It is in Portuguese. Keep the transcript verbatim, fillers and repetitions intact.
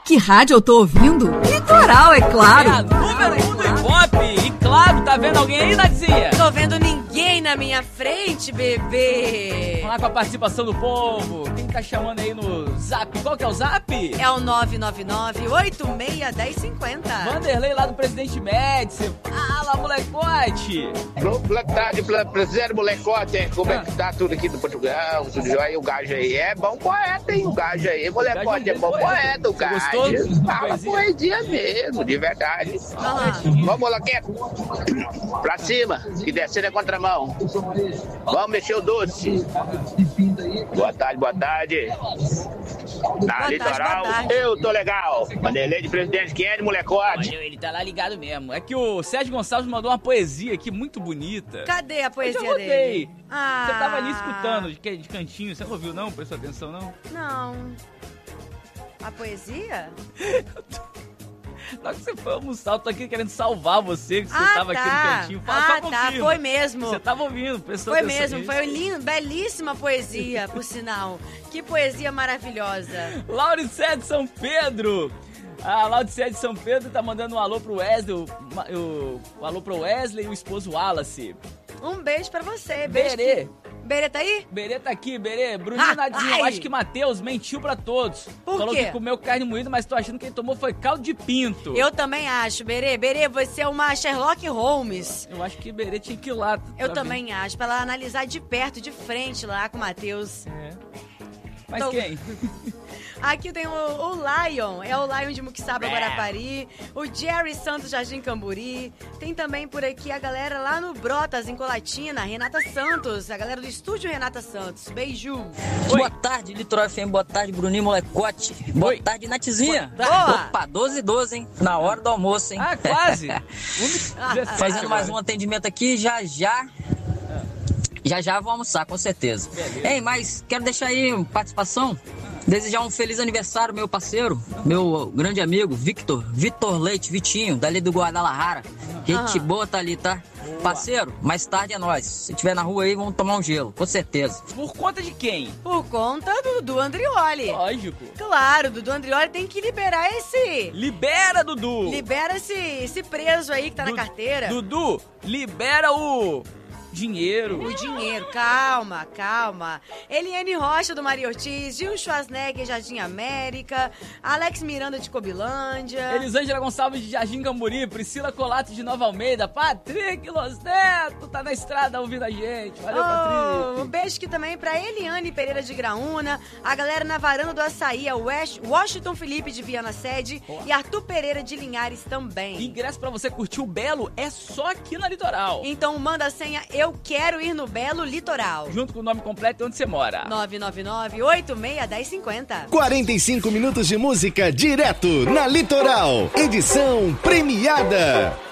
Que rádio eu tô ouvindo? Litoral, é claro. É a número um do Ibope. E claro, tá vendo alguém aí, Nadizinha? Tô vendo ninguém na minha frente, bebê. Vamos lá com a participação do povo. Quem tá chamando aí no Zap? Qual que é o Zap? É o nove nove nove, oito seis, um zero cinco zero. Vanderlei lá do Presidente Médici. Fala, molecote. Boa tarde, presidente molecote. Como é que tá tudo aqui do Portugal? Tudo jóia? O gajo aí é bom poeta, hein? O gajo aí, molecote, é bom poeta, o gajo. Fala poesia mesmo, de verdade. Uhum. Vamos, molequeto. Pra cima, que descendo é contramão. Vamos mexer o doce. Boa tarde, boa tarde. Na Boa Litoral, tarde, boa tarde. eu tô legal. Vanderlei de Presidente, quem é de molecote? Olha, ele tá lá ligado mesmo. É que o Sérgio Gonçalves mandou uma poesia aqui muito bonita. Cadê a Eu poesia já botei. dele? Ah. Você tava ali escutando, de, de cantinho. Você não ouviu, não? Prestou atenção, não? Não. A poesia? Na hora que você foi almoçar, eu tô aqui querendo salvar você, que você ah, tava tá. aqui no cantinho. Fala, ah, só tá, confirma. foi mesmo. Você tava ouvindo, prestou Foi atenção mesmo, nisso. foi lindo, belíssima poesia, por sinal. Que poesia maravilhosa. Lauricé de São Pedro. A Lauricé de São Pedro tá mandando um alô pro Wesley, o, o, o alô pro Wesley e o esposo Wallace. Um beijo pra você. Beijo. Berê. Berê tá aí? Berê tá aqui, Berê. Bruninho Ah, Nadinho, ai. eu acho que Matheus mentiu pra todos. Por Falou quê? que comeu carne moída, mas tô achando que ele tomou foi caldo de pinto. Eu também acho, Berê. Berê, você é uma Sherlock Holmes. Eu acho que Berê tinha que ir lá. Eu pra também acho, pra ela analisar de perto, de frente lá com o Matheus. ver. É. Mas Tô- quem? Aqui tem o, o Lion, é o Lion de Muquissaba, É. Guarapari. O Jerry Santos, Jardim Camburi. Tem também por aqui a galera lá no Brotas, em Colatina, Renata Santos. A galera do estúdio Renata Santos. Beijo. Oi. Boa tarde, Litoral F M. Boa tarde, Bruninho Molecote. Boa Oi. tarde, Natizinha. Boa. Opa, doze e doze, hein? Na hora do almoço, hein? Ah, quase. dezessete Fazendo mais um agora. atendimento aqui, já já. Já já vou almoçar, com certeza. Beleza. Ei, mas quero deixar aí uma participação. Desejar um feliz aniversário, meu parceiro, meu grande amigo, Victor, Vitor Leite, Vitinho, dali do Guadalajara. Gente Aham. boa tá ali, tá? Parceiro, mais tarde é nóis. Se tiver na rua aí, vamos tomar um gelo, com certeza. Por conta de quem? Por conta do Dudu Andrioli. Lógico. Claro, o Dudu Andrioli tem que liberar esse... Libera, Dudu. Libera esse, esse preso aí que tá na Du- carteira. Dudu, libera o dinheiro. O dinheiro, calma, calma. Eliane Rocha do Maria Ortiz, Gil Schwarzenegger, Jardim América, Alex Miranda de Cobilândia. Elisângela Gonçalves de Jardim Camburi, Priscila Colato de Nova Almeida, Patrick Los Neto tá na estrada ouvindo a gente. Valeu, Oh, um Patrick. beijo aqui também pra Eliane Pereira de Graúna, a galera na varanda do Açaí, a West- Washington Felipe de Viana Sede Boa. e Arthur Pereira de Linhares também. Ingresso pra você curtir o Belo é só aqui na Litoral. Então manda a senha Eu Quero Ir no Belo Litoral. Junto com o nome completo e onde você mora. nove nove nove, oito seis, um zero cinco zero. quarenta e cinco minutos de música direto na Litoral. Edição premiada.